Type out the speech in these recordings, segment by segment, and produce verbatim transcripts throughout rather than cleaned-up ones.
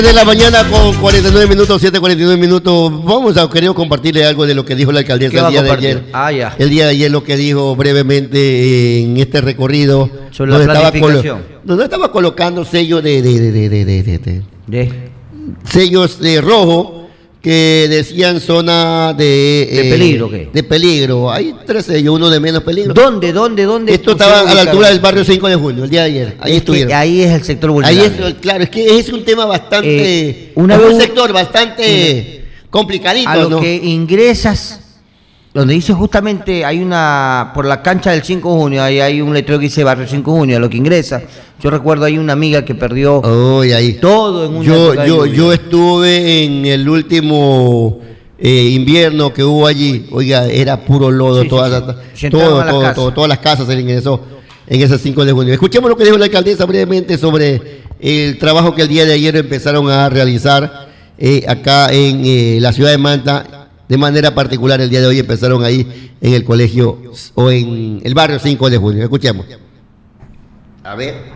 De la mañana con cuarenta y nueve minutos, siete cuarenta y nueve minutos. Vamos a querer compartirle algo de lo que dijo la alcaldesa el día de ayer. Ah, ya. El día de ayer lo que dijo brevemente en este recorrido. Sobre la planificación. Donde estaba colocando sellos de, de, de, de, de, de, de, de. sellos de rojo que decían zona de, ¿De eh, peligro qué? De peligro. Hay tres sellos, uno de menos peligro. ¿Dónde, dónde, dónde? Esto estaba a la altura del barrio cinco de junio, el día de ayer. Ahí es estuvieron. Ahí es el sector vulnerable. Ahí es, claro, es que es un tema bastante, eh, una es vez un sector bastante una, complicadito, a lo ¿no? que ingresas, donde dice justamente, hay una, por la cancha del cinco de junio, ahí hay un letrero que dice barrio cinco de junio, a lo que ingresa. Yo recuerdo hay una amiga que perdió oh, ahí. todo en un Yo, yo, yo estuve en el último eh, invierno que hubo allí, oiga, era puro lodo, sí, todas, sí, sí. Todo, todo, todo, todas las casas se le ingresó en ese cinco de junio. Escuchemos lo que dijo la alcaldesa brevemente sobre el trabajo que el día de ayer empezaron a realizar eh, acá en eh, la ciudad de Manta. De manera particular, el día de hoy empezaron ahí en el colegio o en el barrio cinco de junio. Escuchemos. A ver.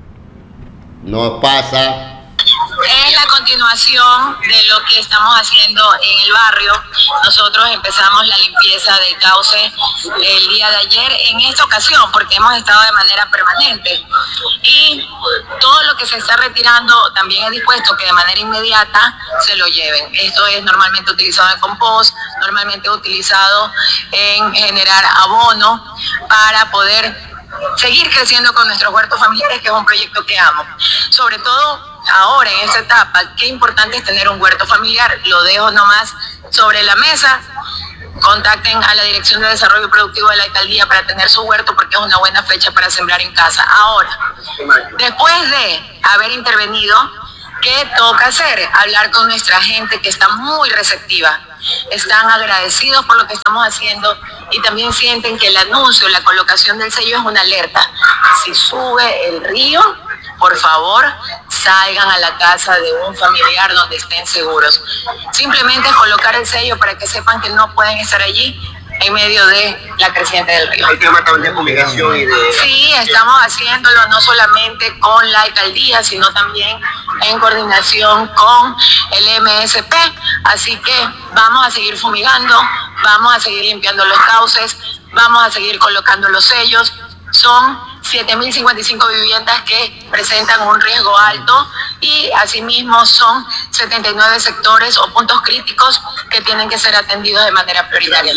No pasa. Es la continuación de lo que estamos haciendo en el barrio. Nosotros empezamos la limpieza del cauce el día de ayer en esta ocasión porque hemos estado de manera permanente y todo lo que se está retirando también es dispuesto que de manera inmediata se lo lleven. Esto es normalmente utilizado en compost, normalmente utilizado en generar abono para poder seguir creciendo con nuestros huertos familiares, que es un proyecto que amo. Sobre todo ahora, en esta etapa, qué importante es tener un huerto familiar. Lo dejo nomás sobre la mesa. Contacten a la Dirección de Desarrollo Productivo de la Alcaldía para tener su huerto, porque es una buena fecha para sembrar en casa. Ahora, después de haber intervenido, ¿qué toca hacer? Hablar con nuestra gente que está muy receptiva. Están agradecidos por lo que estamos haciendo y también sienten que el anuncio, la colocación del sello es una alerta. Si sube el río, por favor, salgan a la casa de un familiar donde estén seguros. Simplemente colocar el sello para que sepan que no pueden estar allí en medio de la creciente del río. Hay tema también de fumigación y de... Sí, estamos haciéndolo no solamente con la alcaldía, sino también en coordinación con el M S P. Así que vamos a seguir fumigando, vamos a seguir limpiando los cauces, vamos a seguir colocando los sellos. Son siete mil cincuenta y cinco viviendas que presentan un riesgo alto y asimismo son setenta y nueve sectores o puntos críticos que tienen que ser atendidos de manera prioritaria.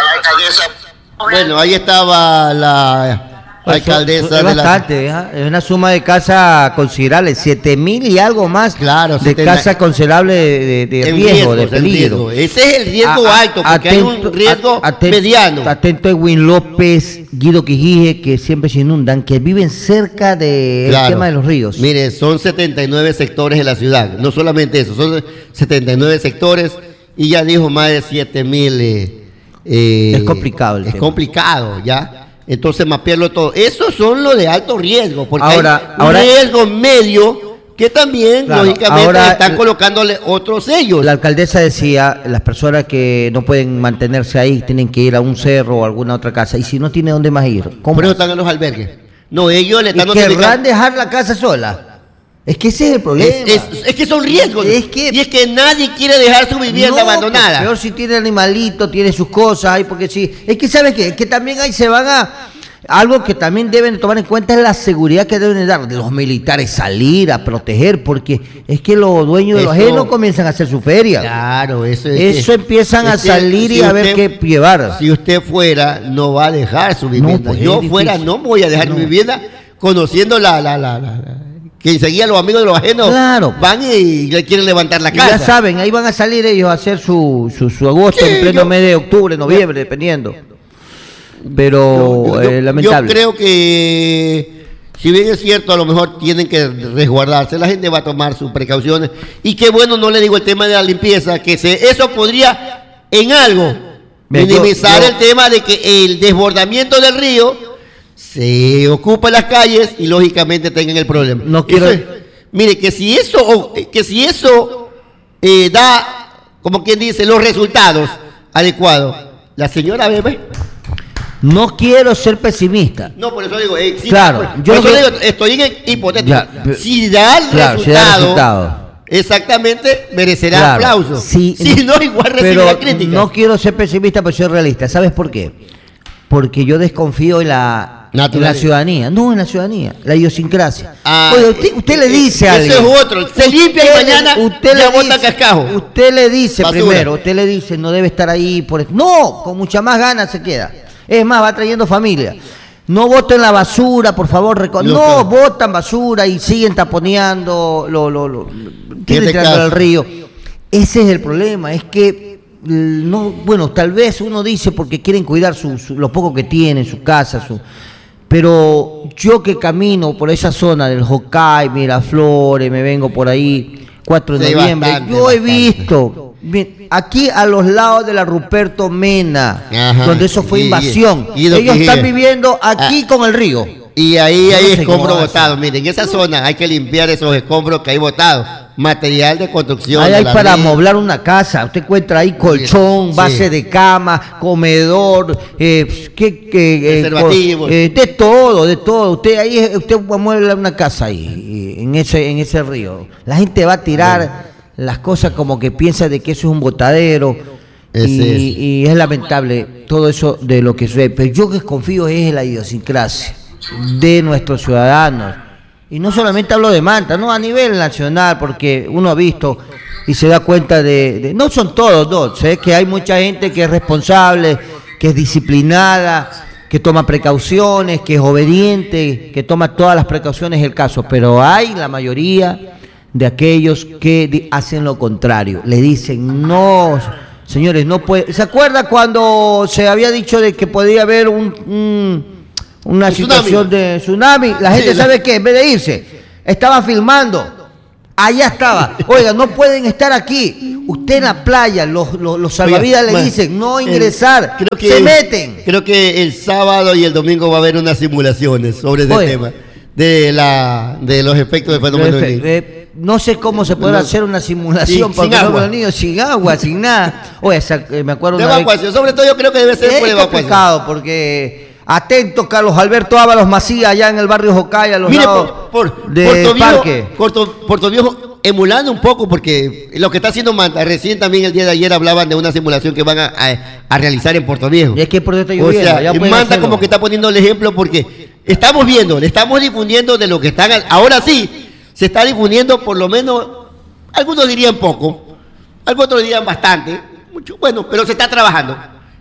Bueno, ahí estaba la alcaldesa es de bastante, la... ¿eh? Es una suma de casa considerable, siete mil y algo más, claro, de casa considerable de, de, de riesgo, riesgo, de peligro. Ese es el riesgo a, alto, porque atento, hay un riesgo atento, mediano. Atento a Edwin López, Guido Quijije, que siempre se inundan, que viven cerca del claro. tema de los ríos. Mire, son setenta y nueve sectores en la ciudad, no solamente eso, son setenta y nueve sectores y ya dijo más de siete mil. Eh, eh, es complicado el Es tema. complicado, ¿ya? Entonces mapearlo todo. Esos son los de alto riesgo, porque ahora, hay un ahora, riesgo medio que también, claro, lógicamente, ahora, están colocándole otros sellos. La alcaldesa decía, las personas que no pueden mantenerse ahí tienen que ir a un cerro o a alguna otra casa. Y si no tiene dónde más ir, ¿cómo? Por eso están en los albergues. No, ellos le están... ¿Y querrán dejar la casa sola? Es que ese es el problema. Es, es, es que son riesgos. Es que, y es que nadie quiere dejar su vivienda no, abandonada. Peor si tiene animalito, tiene sus cosas ahí, porque sí. Es que, ¿sabes qué? Es que también ahí se van a... Algo que también deben tomar en cuenta es la seguridad que deben dar de los militares, salir a proteger, porque es que los dueños eso, de los ajenos comienzan a hacer su feria. Claro, eso es Eso que, empiezan a salir si y a usted, ver qué llevar. Si usted fuera, no va a dejar su vivienda. No, pues Yo fuera, no voy a dejar no. mi vivienda, conociendo la... la, la, la, la que enseguida los amigos de los ajenos claro. van y le quieren levantar la casa. Ya saben, ahí van a salir ellos a hacer su, su, su agosto sí, en pleno yo, mes de octubre, noviembre, dependiendo. Pero yo, yo, eh, lamentable. Yo creo que, si bien es cierto, a lo mejor tienen que resguardarse, la gente va a tomar sus precauciones. Y qué bueno, no le digo el tema de la limpieza, que se, eso podría en algo minimizar yo, yo, el tema de que el desbordamiento del río se ocupa las calles y lógicamente tengan el problema. No quiero... Es, mire, que si eso, que si eso eh, da, como quien dice, los resultados adecuados, la señora Bebe... No quiero ser pesimista. No, por eso digo, eh, si claro, da, por, yo por eso que... digo, estoy en hipotético. Ya, si da el claro, resultado, si da el resultado exactamente merecerá Claro, aplausos. sí, si no, igual recibirá pero críticas. no quiero ser pesimista, pero soy realista. ¿Sabes por qué? Porque yo desconfío en la, en la ciudadanía. No, en la ciudadanía, la idiosincrasia. Ah, Oye, usted, usted le dice a alguien. Ese es otro. Se limpia y mañana usted ya le bota dice, cascajo. Usted le dice Basura. primero, usted le dice, no debe estar ahí. por No, con mucha más ganas se queda. Es más, va trayendo familia. No boten la basura, por favor. Reco no, botan basura y siguen taponeando, lo, lo, lo, tienen tirando al río. Ese es el problema, es que no, bueno, tal vez uno dice porque quieren cuidar su, su, lo poco que tienen, su casa, su, pero yo que camino por esa zona del Jocay, Miraflores, me vengo por ahí, cuatro de noviembre, bastante, yo he bastante. visto, bien, aquí a los lados de la Ruperto Mena, Ajá, donde eso fue y, invasión, y, y ellos están viviendo aquí ah, con el río. Y ahí hay no sé escombros botados, miren, en esa zona hay que limpiar esos escombros que hay botados. Material de construcción. Ahí hay para amoblar una casa. Usted encuentra ahí colchón, sí, base de cama, comedor, eh, que, que, preservativos. Eh, de todo, de todo. Usted ahí, usted amuebla una casa ahí, en ese, en ese río. La gente va a tirar sí. las cosas como que piensa de que eso es un botadero. Es y, es. y es lamentable todo eso de lo que sucede. Pero yo que confío es en la idiosincrasia de nuestros ciudadanos. Y no solamente hablo de Manta, no, a nivel nacional, porque uno ha visto y se da cuenta de, de no son todos, no, sé que hay mucha gente que es responsable, que es disciplinada, que toma precauciones, que es obediente, que toma todas las precauciones del caso, pero hay la mayoría de aquellos que hacen lo contrario, le dicen no, señores, no puede. ¿Se acuerda cuando se había dicho de que podía haber un, un una el situación tsunami. de tsunami? La gente sí, sabe la... que en vez de irse, estaba filmando. Allá estaba. Oiga, no pueden estar aquí. Usted en la playa, los, los, los salvavidas Oiga, le bueno, dicen no ingresar. El, creo que, se meten. Creo que el sábado y el domingo va a haber unas simulaciones sobre ese Oiga, tema. De la de los efectos del fenómeno del niño. Eh, no sé cómo se puede no, hacer una simulación sin, para sin agua. Los niños sin agua, sin nada. Oye, eh, me acuerdo de una evacuación, vez, sobre todo yo creo que debe ser es por evacuación. complicado porque atento Carlos Alberto Ábalos Macías allá en el barrio Jocaya, a los Mire, lados por, por, de Puerto Viejo, Parque. Puerto, Puerto Viejo emulando un poco porque lo que está haciendo Manta, recién también el día de ayer hablaban de una simulación que van a, a, a realizar en Puerto Viejo. Y es que por eso está lloviendo. O sea, Manta hacerlo. Como que está poniendo el ejemplo porque estamos viendo, le estamos difundiendo de lo que están, ahora sí, se está difundiendo por lo menos, algunos dirían poco, algunos otros dirían bastante, mucho, bueno, pero se está trabajando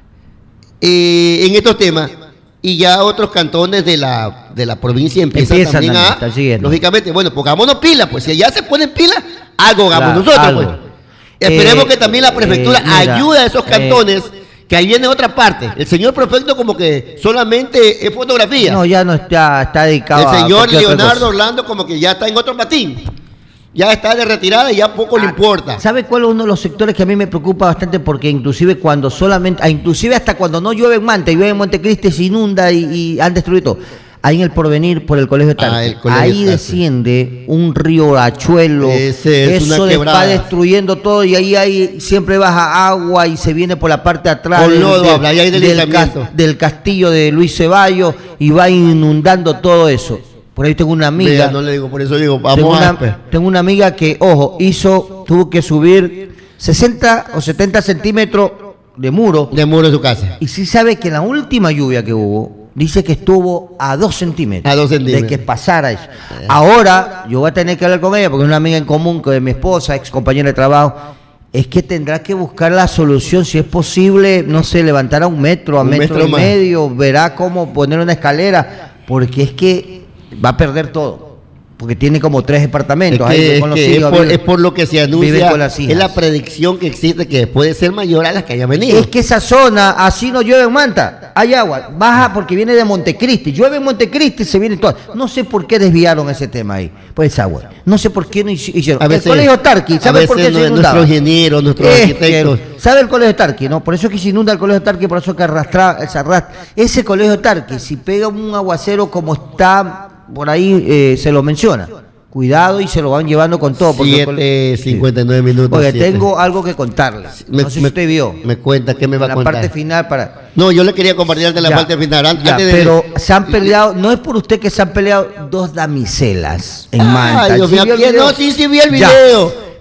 eh, en estos temas. Y ya otros cantones de la, de la provincia empiezan, empiezan también a, lógicamente, bueno, pongámonos pilas, pues si allá se ponen pilas, algo hagamos claro, nosotros, algo. Pues. Esperemos eh, que también la prefectura eh, mira, ayude a esos cantones, eh, que ahí viene otra parte. El señor prefecto como que solamente es fotografía. No, ya no está, está dedicado a... El señor Leonardo Orlando como que ya está en otro patín. Ya está de retirada y ya poco ah, le importa. ¿Sabe cuál es uno de los sectores que a mí me preocupa bastante? Porque inclusive cuando solamente, inclusive hasta cuando no llueve en Manta y llueve en Montecristi se inunda y, y han destruido todo. Ahí en el Porvenir, por el Colegio Tarque, ah, el colegio ahí Tarque. Desciende un río Achuelo, Ese es eso una va destruyendo todo y ahí hay, siempre baja agua y se viene por la parte de atrás con del, lodo, del, habla, del, del, ca, del castillo de Luis Ceballos y va inundando todo eso. Por ahí tengo una amiga. Vea, no le digo, por eso digo, vamos tengo una, a... tengo una amiga que, ojo, hizo, tuvo que subir sesenta o setenta centímetros de muro. De muro de su casa. Y sí sabe que en la última lluvia que hubo, dice que estuvo a dos centímetros. A dos centímetros. De que pasara eso. Eh. Ahora, yo voy a tener que hablar con ella, porque es una amiga en común que es mi esposa, ex compañera de trabajo. Es que tendrá que buscar la solución, si es posible, no sé, levantar a un metro, a un metro, metro y más. medio, verá cómo poner una escalera, porque es que va a perder todo, porque tiene como tres departamentos. Es, que, ahí es, con los que hijos, es, por, vive, es por lo que se anuncia, es la predicción que existe que puede ser mayor a las que haya venido. Es que esa zona, así no llueve en Manta, hay agua, baja porque viene de Montecristi, llueve en Montecristi, se viene todo. No sé por qué desviaron ese tema ahí, pues esa agua. No sé por qué no hicieron. A veces, el Colegio Tarqui, ¿sabe por qué se inundaba? Nuestros ingenieros, nuestros es arquitectos. Que, ¿sabe el Colegio Tarqui? No, por eso es que se inunda el Colegio Tarqui, por eso que arrastra, se arrastra. Ese Colegio Tarqui, si pega un aguacero como está por ahí, eh, se lo menciona. Cuidado y se lo van llevando con todo. siete cincuenta y nueve minutos. Oye, tengo algo que contarles. Me, no sé me, si usted vio. Me cuenta, ¿qué me va a contar? La parte final para... No, yo le quería compartir de la ya, parte final. Antes ya, de... Pero se han peleado, no es por usted que se han peleado dos damiselas en Ay, Manta. Dios ¿Sí mío, no, sí, sí vi el video. Ya.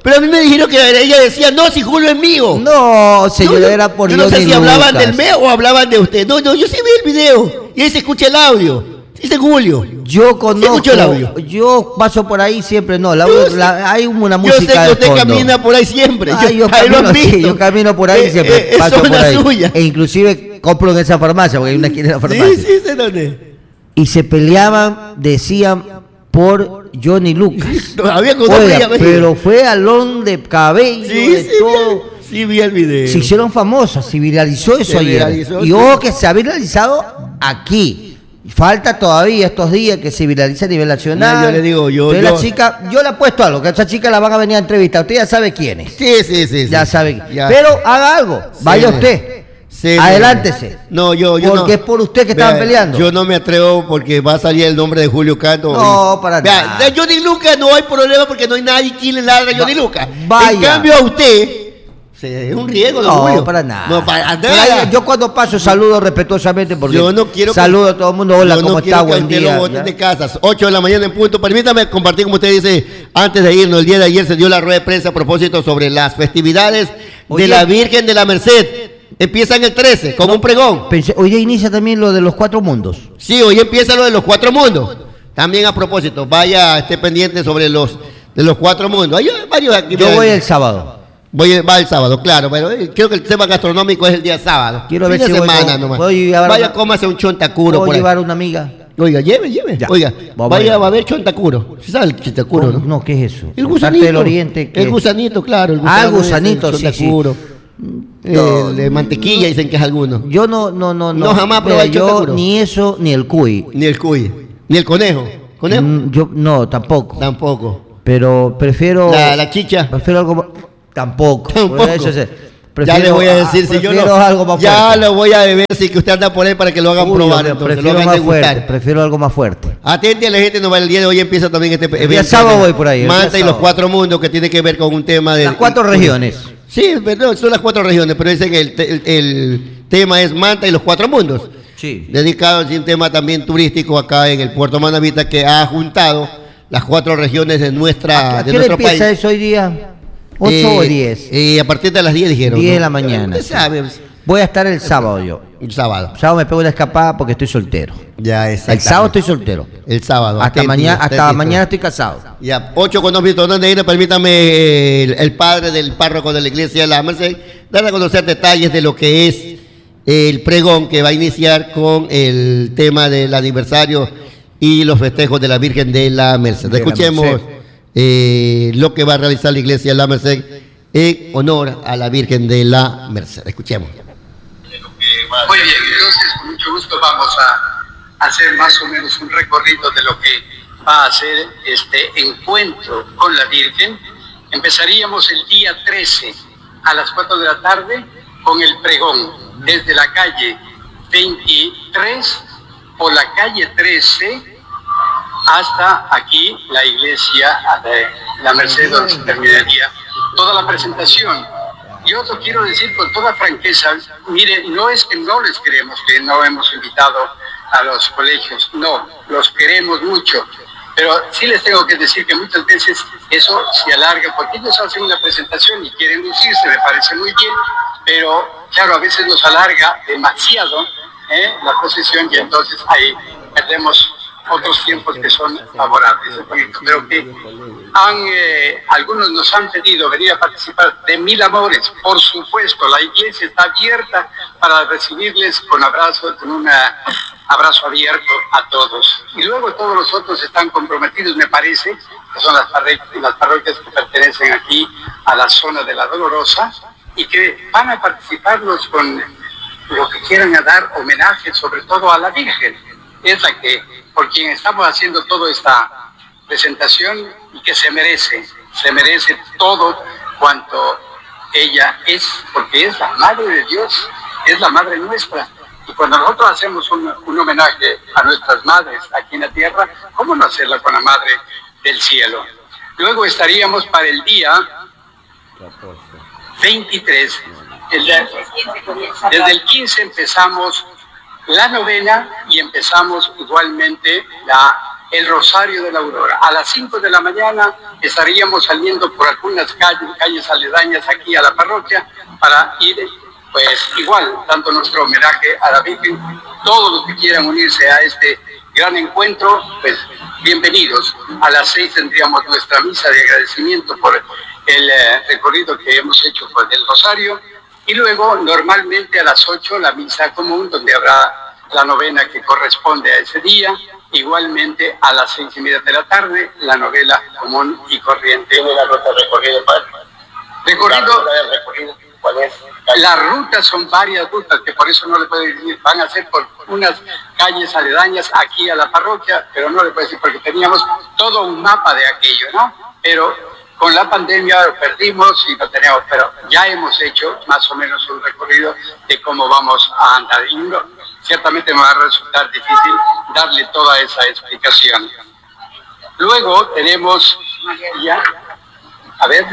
Pero a mí me dijeron que ella decía, no, si Julio es mío. No, señor, yo, era por Yo no sé Johnny si hablaban Lucas. del meo o hablaban de usted. No, no, yo sí vi el video. Y ahí se escucha el audio. Dice Julio. Yo conozco. ¿Sí escuchó el audio? Yo paso por ahí siempre, no. La, Yo la, sé- hay una Yo música sé que de usted fondo. camina por ahí siempre. Ah, yo, ahí lo camino, han sí, visto. yo camino por ahí Eh, siempre, eh, es paso por zona ahí. suya. E inclusive compro en esa farmacia, porque hay una esquina de la farmacia. Sí, sí, sé dónde. Y se peleaban, decían, por Johnny Lucas. Todavía con Oiga, ella, pero fue alón de cabello, Sí, de sí, todo. vi, sí vi el video. Se hicieron famosas, se viralizó eso Se ayer. viralizó, y sí. ojo que se ha viralizado aquí. Falta todavía estos días que se viralice a nivel nacional. Mira, yo le digo, yo- Entonces yo- la chica, yo le apuesto algo, que a esa chica la van a venir a entrevistar. Usted ya sabe quién es. Sí, sí, sí. Ya sí. sabe. Ya. Pero haga algo, vaya Sí. usted. Sí, Adelántese. No, yo, yo Porque no. es por usted que estaban Vea, peleando. Yo no me atrevo porque va a salir el nombre de Julio Canto. No, para Vea, nada. de Johnny Lucas no hay problema porque no hay nadie quien le ladra a Johnny Va- Lucas. vaya. En cambio a usted, se- es un riesgo, don No, Julio. para nada. No, para Pero nada. ahí, yo cuando paso saludo respetuosamente porque Yo no quiero que- saludo a todo el mundo. Hola, Yo ¿cómo no está? quiero que Buen usted día. lo boten ¿ya? de casas. ocho de la mañana en punto. Permítame compartir, como usted dice, antes de irnos, el día de ayer se dio la rueda de prensa a propósito sobre las festividades Oye. de la Virgen de la Merced. Empiezan el trece, con un pregón. Pensé, hoy día inicia también lo de los cuatro mundos. Sí, hoy empieza lo de los cuatro mundos. También a propósito, vaya, esté pendiente sobre los de los cuatro mundos. Hay varios aquí. Yo voy el sábado. Voy, va el sábado, claro, pero eh, creo que el tema gastronómico es el día sábado. Quiero Fin ver de si voy semana con- nomás. voy a llevar Vaya, una- cómase un chontacuro ¿Puedo por ahí. llevar una amiga? Oiga, lleve, lleve. Ya. Oiga, Vamos vaya, a va a haber chontacuro. ¿Sí sabe el chontacuro, no? No, ¿qué es eso? El Parte gusanito. del oriente. ¿qué El es? gusanito, claro. El Ah, el gusano ese, gusanito, el sí, sí. chontacuro. No, El de mantequilla dicen que es alguno. Yo no, no, no, no. No, jamás Mira, probé el yo chontacuro. ni eso, ni el cuy. Ni el cuy, ni el conejo. ¿Conejo? Mm, Yo, no, tampoco. Tampoco. Pero prefiero. La, la chicha. Prefiero algo más. Tampoco. Tampoco. Por eso sé. Ya Prefiero- le voy a decir, ah, si yo prefiero no. algo más ya fuerte. lo voy a beber, si que usted anda por ahí para que lo hagan Uy, probar, yo entonces, lo prefiero hagan más degustar. fuerte. Prefiero algo más fuerte. Atente a la gente, no va el día de hoy, empieza también este evento. día sábado voy por ahí, el día Manta y los sábado. cuatro mundos, que tiene que ver con un tema de. Las cuatro regiones. Sí, perdón, son las cuatro regiones, pero dicen que el, te- el- el tema es Manta y los cuatro mundos. Sí. Dedicado a un tema también turístico acá en el Puerto Manavita, que ha juntado las cuatro regiones de nuestra ¿A de qué hora nuestro país. empieza eso hoy día? ¿ocho Eh, o diez? eh, a partir de las diez dijeron. diez de ¿no? la mañana. Usted sabe, Voy a estar el sábado yo. el sábado. El sábado me pego una escapada porque estoy soltero. Ya, El exactamente. sábado estoy soltero. El sábado. Hasta atento, mañana, hasta atento. mañana estoy casado. Ya, ocho con dos minutos. ¿Dónde ir? Permítame, eh, el, el padre del párroco de la iglesia de la Merced, darle a conocer detalles de lo que es el pregón que va a iniciar con el tema del aniversario y los festejos de la Virgen de la Merced. De la Escuchemos Merced. eh, lo que va a realizar la iglesia de la Merced en honor a la Virgen de la Merced. Escuchemos. Muy bien, entonces con mucho gusto vamos a hacer más o menos un recorrido de lo que va a ser este encuentro con la Virgen. Empezaríamos el día trece a las cuatro de la tarde con el pregón desde la calle veintitrés por la calle trece hasta aquí la iglesia de la Merced, donde se terminaría toda la presentación. Yo os quiero decir con toda franqueza, mire, no es que no les queremos, que no hemos invitado a los colegios, no, los queremos mucho, pero sí les tengo que decir que muchas veces eso se alarga, porque ellos hacen una presentación y quieren lucirse, me parece muy bien, pero claro, a veces nos alarga demasiado ¿eh? la procesión y entonces ahí perdemos otros tiempos que son favorables. Creo que han, eh, algunos nos han pedido venir a participar de Mil Amores. Por supuesto, la iglesia está abierta para recibirles con abrazos, con un abrazo abierto a todos. Y luego todos los otros están comprometidos, me parece, que son las parroquias, las parroquias que pertenecen aquí a la zona de la Dolorosa y que van a participarlos con lo que quieran, a dar homenaje sobre todo a la Virgen. Es la que, por quien estamos haciendo toda esta presentación y que se merece, se merece todo cuanto ella es, porque es la Madre de Dios, es la Madre nuestra. Y cuando nosotros hacemos un, un homenaje a nuestras madres aquí en la tierra, ¿cómo no hacerla con la Madre del cielo? Luego estaríamos para el día veintitrés, el de, desde el quince empezamos la novena y empezamos igualmente la, el Rosario de la Aurora. A las cinco de la mañana estaríamos saliendo por algunas calles, calles aledañas aquí a la parroquia para ir, pues igual, dando nuestro homenaje a la Virgen. Todos los que quieran unirse a este gran encuentro, pues bienvenidos. A las seis tendríamos nuestra misa de agradecimiento por el eh, recorrido que hemos hecho con el Rosario, y luego normalmente a las ocho la misa común, donde habrá la novena que corresponde a ese día. Igualmente a las seis y media de la tarde la novela común y corriente. ¿Tiene la ruta recorrido, padre? Recorrido, ¿La ruta del recorrido cuál es? las rutas son varias rutas, que por eso no le puedo decir, van a ser por unas calles aledañas aquí a la parroquia, pero no le puedo decir porque teníamos todo un mapa de aquello, ¿no? Pero con la pandemia lo perdimos y lo tenemos, pero ya hemos hecho más o menos un recorrido de cómo vamos a andar. Y no, ciertamente me va a resultar difícil darle toda esa explicación. Luego tenemos ya, a ver,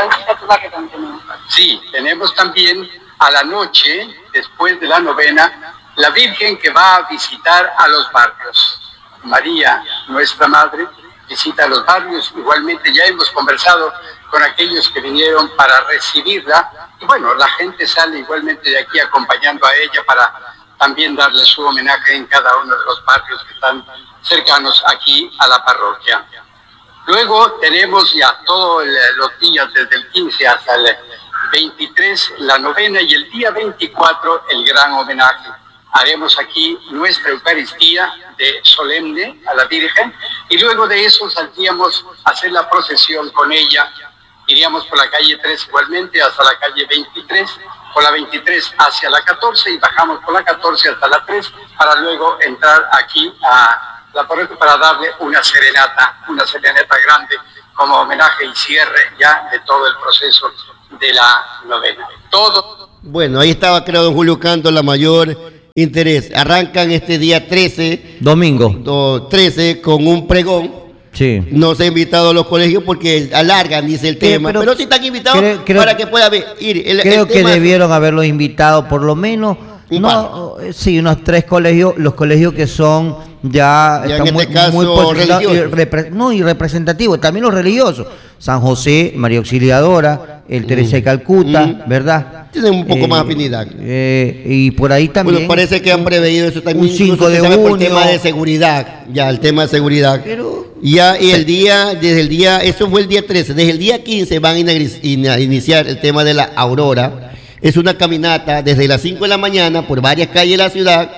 sí, tenemos también a la noche, después de la novena, la Virgen que va a visitar a los barrios. María, nuestra Madre, visita a los barrios. Igualmente ya hemos conversado con aquellos que vinieron para recibirla, y bueno, la gente sale igualmente de aquí acompañando a ella para también darle su homenaje en cada uno de los barrios que están cercanos aquí a la parroquia. Luego tenemos ya todos los días, desde el quince hasta el veintitrés, la novena, y el día veinticuatro el gran homenaje. Haremos aquí nuestra Eucaristía de solemne a la Virgen, y luego de eso saldríamos a hacer la procesión con ella. Iríamos por la calle tres igualmente hasta la calle veintitrés, por la veintitrés hacia la catorce, y bajamos por la catorce hasta la tres para luego entrar aquí a la parroquia para darle una serenata, una serenata grande como homenaje y cierre ya de todo el proceso de la novena. Todo. Bueno, ahí estaba, creo, don Julio Canto, la mayor interés. Arrancan este día trece. Domingo. do- trece con un pregón. Sí. No se ha invitado a los colegios porque alargan, dice el tema. pero Pero, sí están invitados creo- creo- para que pueda ver, ir. El, Creo el que tema- debieron haberlos invitado por lo menos, Un no, eh, sí, unos tres colegios, los colegios que son ya, Ya están en muy, este caso, muy posicionados y religiosos. repre- no, y representativos, también los religiosos, San José, María Auxiliadora, el Teresa de Calcuta, Mm. ¿verdad? Tienen un poco Eh, más afinidad. eh, y por ahí también. Bueno, parece que han preveído eso también. Un cinco incluso de se sabe por junio. tema de seguridad. Ya, el tema de seguridad. Pero- Ya, y el día, desde el día, eso fue el día trece, desde el día quince van a inagri- ina- iniciar el tema de la Aurora. Es una caminata desde las cinco de la mañana por varias calles de la ciudad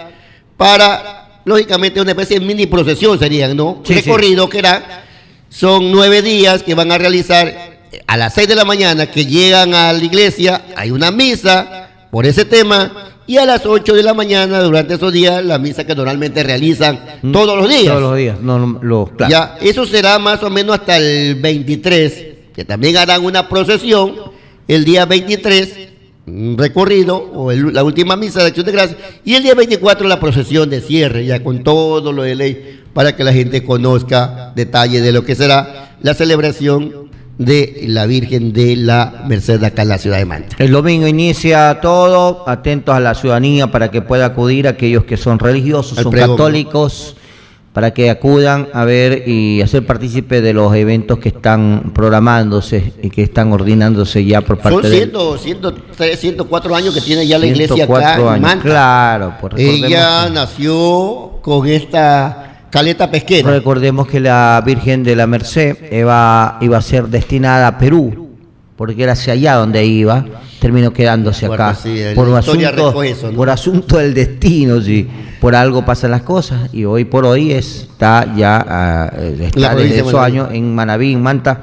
para, lógicamente, una especie de mini procesión serían, ¿no? Sí, Recorrido que era, son nueve días que van a realizar a las seis de la mañana, que llegan a la iglesia, hay una misa por ese tema, y a las ocho de la mañana, durante esos días, la misa que normalmente realizan Mm, todos los días. Todos los días, no, no, lo- claro. Ya, eso será más o menos hasta el veintitrés, que también harán una procesión el día veintitrés, un recorrido, o el- la última misa de Acción de Gracias, y el día veinticuatro la procesión de cierre, ya con todo lo de ley, para que la gente conozca detalles de lo que será la celebración de la Virgen de la Merced acá en la ciudad de Manta. El domingo inicia todo, atentos a la ciudadanía para que pueda acudir aquellos que son religiosos, Al son pregón. católicos, para que acudan a ver y hacer partícipe de los eventos que están programándose y que están ordinándose ya por parte Son de ciento, ciento tres, ciento cuatro años que tiene ya la iglesia ciento cuatro acá en años. Manta. Claro, pues recordemos Ella que- nació con esta caleta pesquera. Recordemos que la Virgen de la Merced iba, iba a ser destinada a Perú, porque era hacia allá donde iba, terminó quedándose Bueno, acá. sí, la por, un historia asunto, recoge eso, ¿no? por asunto del destino, sí, por algo pasan las cosas, y hoy por hoy está ya, ah, eh, La está provincia desde de esos Manaví. años en Manaví, en Manta,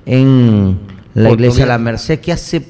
en la Por iglesia de la comida. Merced, que hace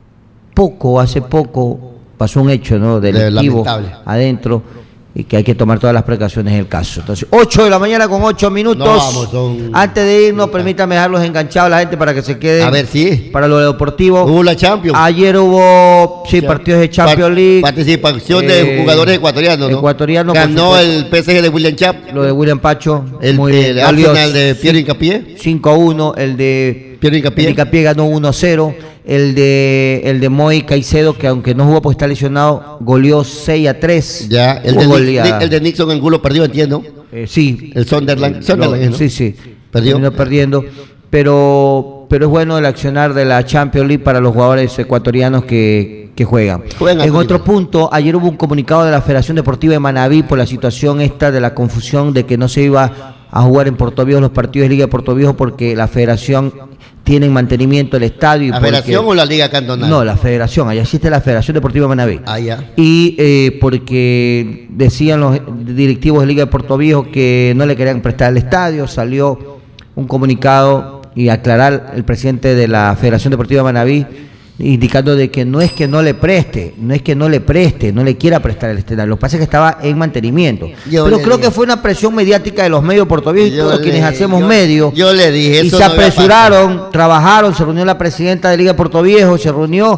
poco, hace poco pasó un hecho, ¿no?, delictivo lamentable. adentro, y que hay que tomar todas las precauciones en el caso. Entonces, ocho de la mañana con ocho minutos. No, vamos, son- Antes de irnos, permítame dejarlos enganchados a la gente para que se queden. A ver, sí. Para lo deportivo. Hubo la Champions. Ayer hubo, sí, Ya. partidos de Champions Par- League. Participación de Eh, jugadores ecuatorianos, ¿no? ecuatorianos, por Ganó supuesto. el P S G de William Chap. Lo de William Pacho. El, muy el bien, valioso. Arsenal de Piero Hincapié. cinco a uno, el de Piero Hincapié. el Hincapié ganó uno a cero, el de el de Moy Caicedo, que aunque no jugó porque está lesionado, goleó seis a tres. Ya, el Hubo de, Nick- goleada. Nick- el de Nixon Angulo perdió, entiendo. Eh, sí. El Sunderland. Lo- Sunderland, ¿no? Sí, sí. Perdió. Terminó perdiendo. pero, pero es bueno el accionar de la Champions League para los jugadores ecuatorianos que, que juegan. Juegan en otro punto, ayer hubo un comunicado de la Federación Deportiva de Manabí por la situación esta de la confusión de que no se iba a jugar en Puerto Viejo los partidos de Liga de Puerto Viejo porque la Federación tiene en mantenimiento el estadio. Y ¿La porque, Federación o la Liga Cantonal? No, la Federación, allá existe la Federación Deportiva de Manabí. Ah, ya. Y eh, porque decían los directivos de Liga de Puerto Viejo que no le querían prestar el estadio, salió un comunicado y aclarar el presidente de la Federación Deportiva de Manabí indicando de que no es que no le preste, no es que no le preste, no le quiera prestar el estadio, lo que pasa es que estaba en mantenimiento. Yo pero creo dije, que fue una presión mediática de los medios puertoviejos y todos le, quienes hacemos yo, medios. Yo le dije, y eso se no apresuraron, trabajaron, se reunió la presidenta de Liga de Puerto Viejo, se reunió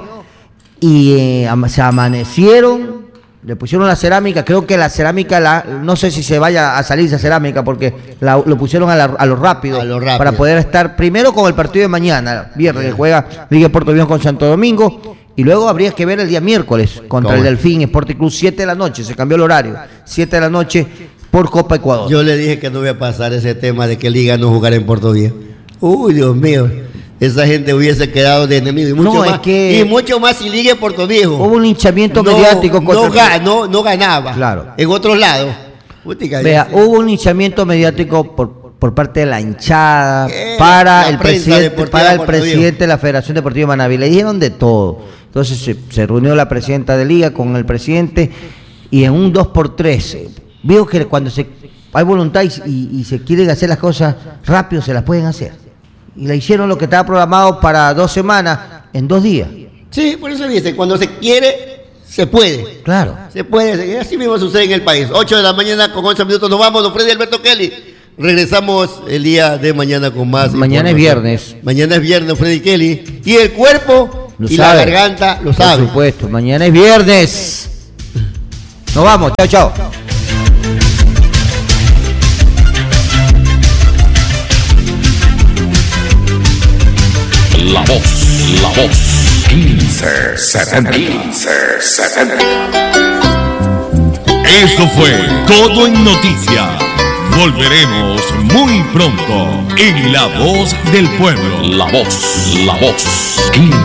y eh, se amanecieron. Le pusieron la cerámica, creo que la cerámica, la, no sé si se vaya a salir esa cerámica porque la, lo pusieron a, la, a, lo rápido, a lo rápido para poder estar primero con el partido de mañana, viernes, que juega Liga de Puerto Viejo con Santo Domingo, y luego habría que ver el día miércoles contra el Delfín Sporting Club, siete de la noche, se cambió el horario, siete de la noche por Copa Ecuador. Yo le dije que no iba a pasar ese tema de que Liga no jugara en Puerto Viejo. Uy, Dios mío. Esa gente hubiese quedado de enemigo y mucho, no, más, que y mucho más si Liga en Puerto Viejo. Hubo un linchamiento no, mediático. No, ga, no, no ganaba. Claro. En otros lados. Putica, Vea, dice. hubo un linchamiento mediático por, por parte de la hinchada para el presidente, para el presidente de la Federación Deportiva de Manabí. Le dijeron de todo. Entonces se, se reunió la presidenta de Liga con el presidente y en un dos por tres veo que cuando se hay voluntad y, y se quieren hacer las cosas rápido, se las pueden hacer. Y le hicieron lo que estaba programado para dos semanas en dos días. Sí, por eso dice, cuando se quiere, se puede. Claro. Se puede, así mismo sucede en el país. ocho de la mañana con once minutos nos vamos, don Freddy Alberto Kelly. Regresamos el día de mañana con más. Mañana es viernes. Mañana es viernes, Freddy Kelly. Y el cuerpo lo y sabe. La garganta lo sabe. Por supuesto, mañana es viernes. Nos vamos, chao, chao. La voz, la voz, quince setenta. quince setenta. Eso fue Todo en Noticias. Volveremos muy pronto en La Voz del Pueblo. La voz, la voz.